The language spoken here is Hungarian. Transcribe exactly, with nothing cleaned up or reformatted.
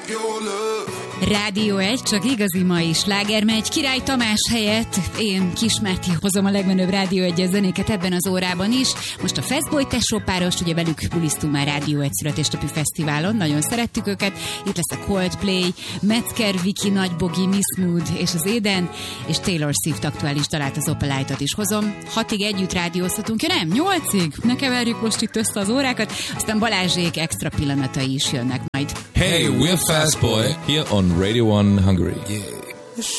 Rádió egy, csak igazi mai sláger megy. Király Tamás helyett én Kismárti hozom a legmenőbb Rádió egyes zenéket ebben az órában is. Most a Fastboy tesó párost, ugye velük bulisztunk már Rádió egy születésnapi fesztiválon, nagyon szerettük őket. Itt lesz a Coldplay, Metzger, Viki, Nagy Bogi, Miss Mood és az Éden, és Taylor Swift aktuális dalát, az Opelite-ot is hozom. Hatig együtt rádiózhatunk, ja nem, nyolcig? Ne keverjük most itt össze az órákat, aztán Balázsék extra pillanatai is jönnek majd. Hey, we're Fastboy here on Radio one Hungary. Yeah.